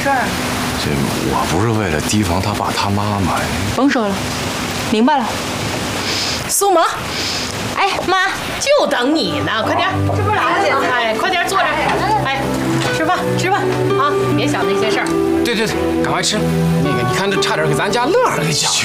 事儿？ 这我不是为了提防他爸他妈妈。 甭说了，明白了。苏萌，哎妈， 就等你呢，快点， 这不来了吗？ 哎，快点坐着，哎，吃饭吃饭啊，别想那些事儿。 对，赶快吃。那个，你看这差点给咱家乐儿给搅了。